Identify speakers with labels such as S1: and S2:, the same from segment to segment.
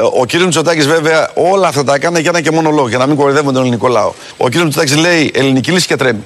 S1: Ο κύριος Μητσοτάκης βέβαια όλα αυτά τα έκανε για ένα και μόνο λόγο, για να μην κοροϊδεύουν τον ελληνικό λαό. Ο κύριος Μητσοτάκης λέει ελληνική λύση και τρέμει.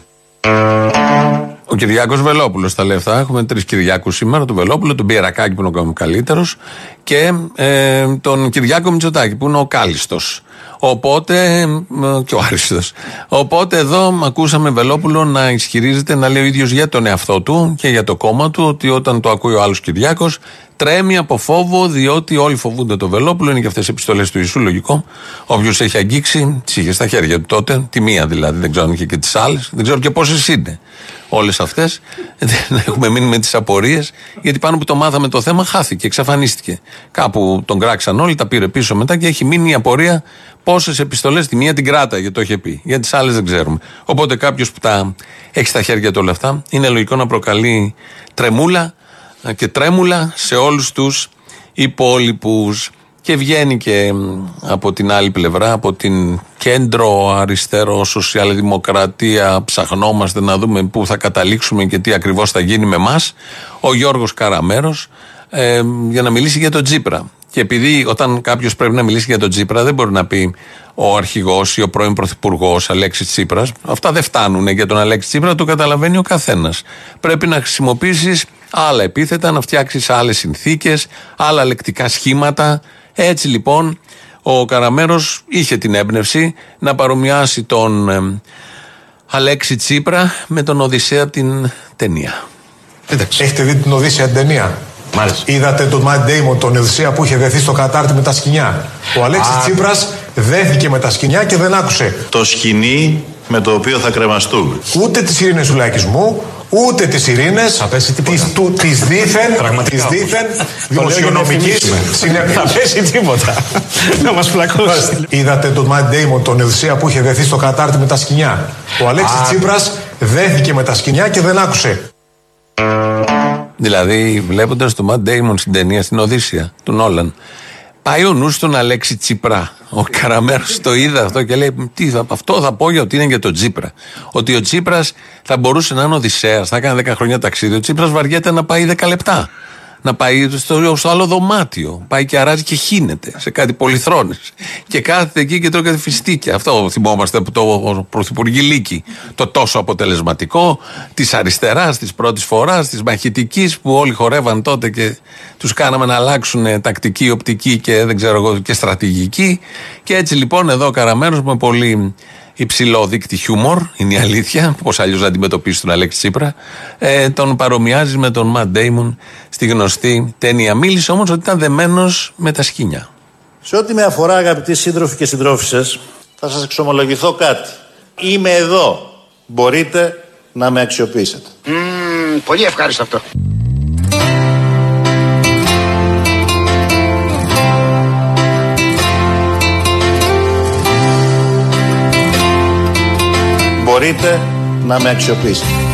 S2: Ο Κυριάκος Βελόπουλος τα λέει αυτά. Έχουμε 3 Κυριάκους σήμερα. Τον Βελόπουλο, τον Πιερακάκη που είναι ο καλύτερος και τον Κυριάκο Μητσοτάκη που είναι ο κάλιστος. Οπότε, και ο άριστος. Οπότε εδώ ακούσαμε Βελόπουλο να ισχυρίζεται, να λέει ο ίδιος για τον εαυτό του και για το κόμμα του, ότι όταν το ακούει ο άλλος Κυριάκος τρέμει από φόβο, διότι όλοι φοβούνται το Βελόπουλο. Είναι και αυτές οι επιστολές του Ιησού, λογικό. Όποιος έχει αγγίξει, τις είχε στα χέρια του τότε. Τη μία δηλαδή, δεν ξέρω αν είχε και τις άλλες, δεν ξέρω και πόσες είναι όλες αυτές. Δεν έχουμε μείνει με τις απορίες, γιατί πάνω που το μάθαμε το θέμα χάθηκε, εξαφανίστηκε. Κάπου τον κράξαν όλοι, τα πήρε πίσω μετά και έχει μείνει η απορία πόσες επιστολές. Τη μία την κράταγε, το είχε πει. Για τις άλλες δεν ξέρουμε. Οπότε κάποιος που τα έχει στα χέρια του όλα αυτά, είναι λογικό να προκαλεί τρεμούλα και τρέμουλα σε όλους τους υπόλοιπους. Και βγαίνει και από την άλλη πλευρά, από την κέντρο αριστερό σοσιαλδημοκρατία, ψαχνόμαστε να δούμε πού θα καταλήξουμε και τι ακριβώς θα γίνει με μας, ο Γιώργος Καραμέρος, για να μιλήσει για τον Τσίπρα. Και επειδή όταν κάποιος πρέπει να μιλήσει για τον Τσίπρα, δεν μπορεί να πει ο αρχηγός ή ο πρώην πρωθυπουργός Αλέξης Τσίπρας. Αυτά δεν φτάνουν για τον Αλέξη Τσίπρα, το καταλαβαίνει ο καθένας. Πρέπει να χρησιμοποιήσεις άλλα επίθετα, να φτιάξεις άλλες συνθήκες, άλλα λεκτικά σχήματα. Έτσι λοιπόν ο Καραμέρος είχε την έμπνευση να παρομοιάσει τον Αλέξη Τσίπρα με τον Οδυσσέα από την ταινία.
S3: Έχετε δει την Οδύσσια την ταινία?
S4: Μάλιστα.
S3: Είδατε τον Ματ Ντέιμον, τον Οδυσσέα που είχε δεθεί στο κατάρτι με τα σκοινιά? Ο Αλέξης Τσίπρας δέθηκε με τα σκοινιά και δεν άκουσε
S4: το σκοινί με το οποίο θα κρεμαστούμε.
S3: ούτε τις ειρήνες του λαϊκισμού, ούτε τις ειρήνες της δίθεν δημοσιονομικής συνέπειας.
S4: Θα πέσει τίποτα. Να μας πλακώσει.
S3: Είδατε τον Ματ Ντέιμον, τον Οδυσσέα που είχε δεθεί στο κατάρτι με τα σκοινιά? Ο Αλέξης Τσίπρας δέθηκε με τα σκοινιά και δεν άκουσε.
S2: Δηλαδή, βλέποντας τον Ματ Ντέιμον στην ταινία, στην Οδύσσια του Νόλαν, πάει ο νους στον Αλέξη Τσίπρα. Ο Καραμέρος το είδε αυτό και λέει: αυτό θα πω για ότι είναι για τον Τσίπρα. Ότι ο Τσίπρας θα μπορούσε να είναι Οδυσσέας, θα έκανε 10 χρόνια ταξίδι. Ο Τσίπρας βαριέται να πάει 10 λεπτά. Να πάει στο άλλο δωμάτιο. Πάει και αράζει και χύνεται σε κάτι πολυθρόνες. Και κάθεται εκεί και τρώει κάτι φιστίκια. Αυτό θυμόμαστε από το πρωθυπουργηλίκι. Το τόσο αποτελεσματικό της αριστεράς, της πρώτης φοράς, της μαχητικής που όλοι χορεύαν τότε και τους κάναμε να αλλάξουν τακτική, οπτική και δεν ξέρω εγώ και στρατηγική. Και έτσι λοιπόν εδώ ο Καραμέρος με πολύ υψηλό δείκτη χιούμορ, είναι η αλήθεια, πώς αλλιώς να αντιμετωπίσει τον Αλέξη Τσίπρα, τον παρομοιάζει με τον Ματ Ντέιμον στη γνωστή ταινία. Μίλησε όμως ότι ήταν δεμένος με τα σκοινιά.
S5: Σε ό,τι με αφορά, αγαπητοί σύντροφοι και συντρόφισσες, θα σας εξομολογηθώ κάτι. Είμαι εδώ. Μπορείτε να με αξιοποιήσετε.
S6: Πολύ ευχάριστο αυτό.
S5: Μπορείτε να με αξιοποιήσετε.